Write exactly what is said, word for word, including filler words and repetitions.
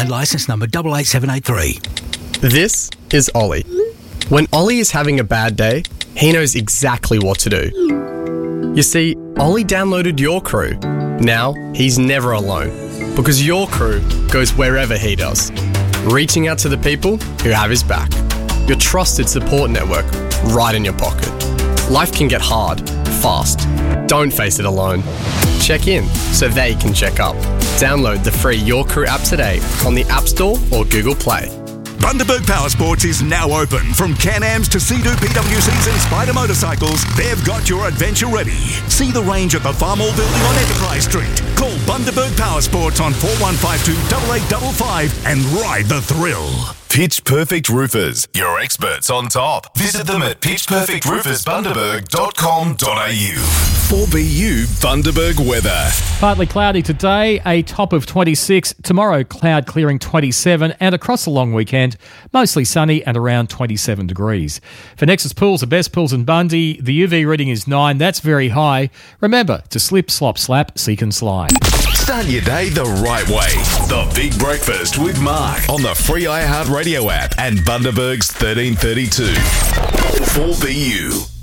Queensland licence number eight eight seven eight three. This is Ollie. When Ollie is having a bad day, he knows exactly what to do. You see, Ollie downloaded Your Crew. Now, he's never alone, because Your Crew goes wherever he does, reaching out to the people who have his back. Your trusted support network right in your pocket. Life can get hard, fast. Don't face it alone. Check in so they can check up. Download the free Your Crew app today on the App Store or Google Play. Bundaberg Power Sports is now open. From Can-Ams to Sea-Doo P W Cs and Spider motorcycles, they've got your adventure ready. See the range at the Farmall Building on Enterprise Street. Call Bundaberg Power Sports on four one five two, eight eight five five and ride the thrill. Pitch Perfect Roofers, your experts on top. Visit them at pitch perfect roofers bundaberg dot com dot a u. four B U Bundaberg weather. Partly cloudy today, a top of twenty-six. Tomorrow, cloud clearing twenty-seven. And across the long weekend, mostly sunny and around twenty-seven degrees. For Nexus Pools, the best pools in Bundy, the U V reading is nine. That's very high. Remember to slip, slop, slap, seek and slide. Start your day the right way. The Big Breakfast with Mark on the free iHeartRadio app and Bundaberg's thirteen thirty-two. four B U.